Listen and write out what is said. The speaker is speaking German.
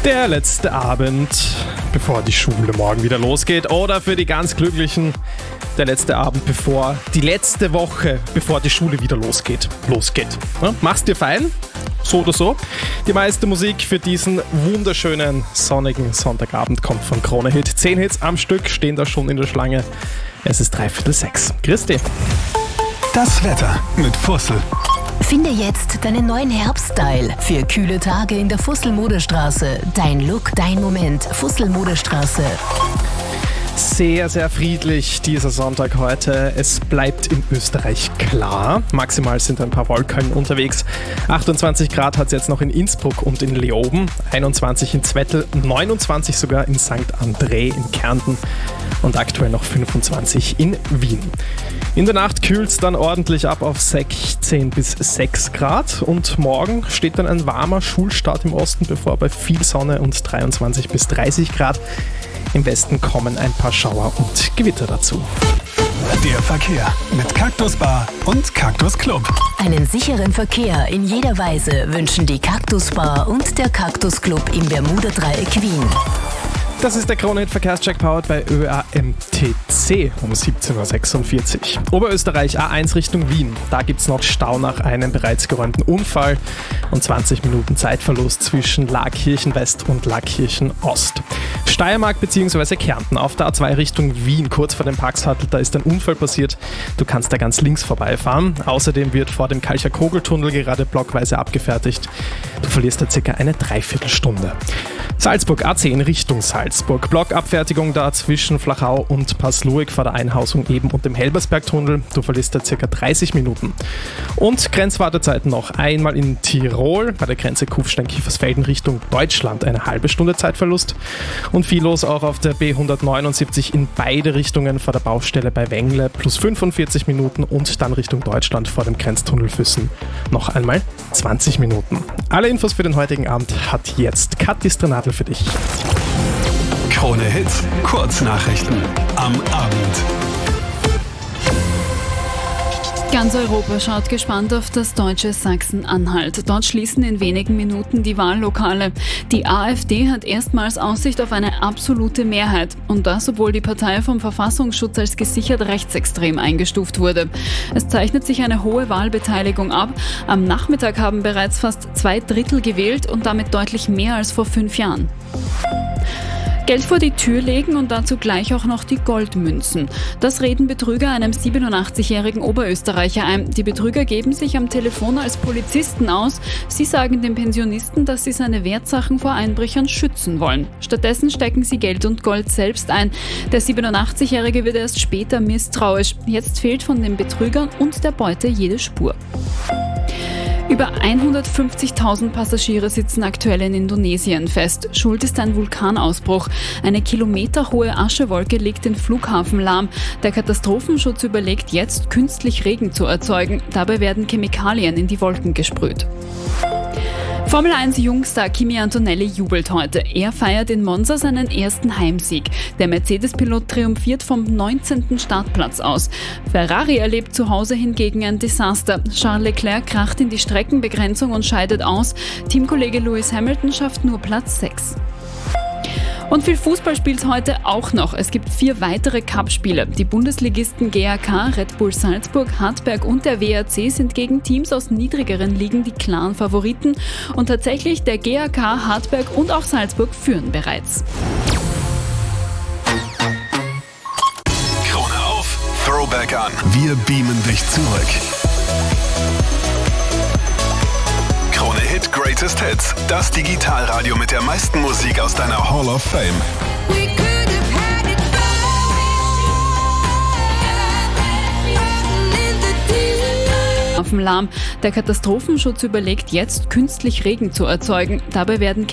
Der letzte Abend, bevor die Schule morgen wieder losgeht. Oder für die ganz Glücklichen, der letzte Abend, bevor die letzte Woche, bevor die Schule wieder losgeht. Ja, mach's dir fein, so oder so. Die meiste Musik für diesen wunderschönen, sonnigen Sonntagabend kommt von Krone Hit. 10 Hits am Stück stehen da schon in der Schlange. Es ist 5:45. Christi. Das Wetter mit Fussel. Finde jetzt deinen neuen Herbststyle für kühle Tage in der Fussel-Modestraße. Dein Look, dein Moment. Fussel-Modestraße. Sehr, sehr friedlich dieser Sonntag heute. Es bleibt in Österreich klar. Maximal sind ein paar Wolken unterwegs. 28 Grad hat es jetzt noch in Innsbruck und in Leoben, 21 in Zwettl, 29 sogar in St. André in Kärnten und aktuell noch 25 in Wien. In der Nacht kühlt es dann ordentlich ab auf 16 bis 6 Grad und morgen steht dann ein warmer Schulstart im Osten bevor bei viel Sonne und 23 bis 30 Grad. Im Westen kommen ein paar Schauer und Gewitter dazu. Der Verkehr mit Cactus Bar und Cactus Club. Einen sicheren Verkehr in jeder Weise wünschen die Cactus Bar und der Cactus Club im Bermuda-Dreieck Wien. Das ist der Krone Hit Verkehrscheck powered bei ÖAMTC um 17.46 Uhr. Oberösterreich A1 Richtung Wien. Da gibt es noch Stau nach einem bereits geräumten Unfall und 20 Minuten Zeitverlust zwischen Laakirchen West und Laakirchen Ost. Steiermark bzw. Kärnten auf der A2 Richtung Wien, kurz vor dem Parksattel, da ist ein Unfall passiert. Du kannst da ganz links vorbeifahren. Außerdem wird vor dem Kalcher Kogeltunnel gerade blockweise abgefertigt. Du verlierst da circa eine Dreiviertelstunde. Salzburg A10 Richtung Salzburg. Blockabfertigung da zwischen Flachau und Passluig vor der Einhausung eben und dem Helbersbergtunnel. Du verlierst da circa 30 Minuten. Und Grenzwartezeiten noch. Einmal in Tirol bei der Grenze Kufstein-Kiefersfelden Richtung Deutschland eine halbe Stunde Zeitverlust. Und viel los auch auf der B179 in beide Richtungen vor der Baustelle bei Wengle plus 45 Minuten und dann Richtung Deutschland vor dem Grenztunnel Füssen noch einmal 20 Minuten. Alle Infos für den heutigen Abend hat jetzt Kathi Strenadl für dich. Krone Hit, Kurznachrichten am Abend. Ganz Europa schaut gespannt auf das deutsche Sachsen-Anhalt. Dort schließen in wenigen Minuten die Wahllokale. Die AfD hat erstmals Aussicht auf eine absolute Mehrheit. Und das, obwohl die Partei vom Verfassungsschutz als gesichert rechtsextrem eingestuft wurde. Es zeichnet sich eine hohe Wahlbeteiligung ab. Am Nachmittag haben bereits fast 2/3 gewählt und damit deutlich mehr als vor 5 Jahren. Geld vor die Tür legen und dazu gleich auch noch die Goldmünzen. Das reden Betrüger einem 87-jährigen Oberösterreicher ein. Die Betrüger geben sich am Telefon als Polizisten aus. Sie sagen dem Pensionisten, dass sie seine Wertsachen vor Einbrechern schützen wollen. Stattdessen stecken sie Geld und Gold selbst ein. Der 87-jährige wird erst später misstrauisch. Jetzt fehlt von den Betrügern und der Beute jede Spur. Über 150.000 Passagiere sitzen aktuell in Indonesien fest. Schuld ist ein Vulkanausbruch. Eine kilometerhohe Aschewolke legt den Flughafen lahm. Der Katastrophenschutz überlegt jetzt, künstlich Regen zu erzeugen. Dabei werden Chemikalien in die Wolken gesprüht. Formel 1 Jungstar Kimi Antonelli jubelt heute. Er feiert in Monza seinen ersten Heimsieg. Der Mercedes-Pilot triumphiert vom 19. Startplatz aus. Ferrari erlebt zu Hause hingegen ein Desaster. Charles Leclerc kracht in die Streckenbegrenzung und scheidet aus. Teamkollege Lewis Hamilton schafft nur Platz 6. Und viel Fußball spielt heute auch noch. Es gibt 4 weitere Cup-Spiele. Die Bundesligisten GAK, Red Bull Salzburg, Hartberg und der WRC sind gegen Teams aus niedrigeren Ligen die klaren Favoriten. Und tatsächlich, der GAK, Hartberg und auch Salzburg führen bereits. Krone auf, Throwback an. Wir beamen dich zurück. Krone Hit Greatest Hits. Das Digitalradio mit der meisten Musik aus deiner Hall of Fame. Auf dem Lahm. Der Katastrophenschutz überlegt jetzt, künstlich Regen zu erzeugen. Dabei werden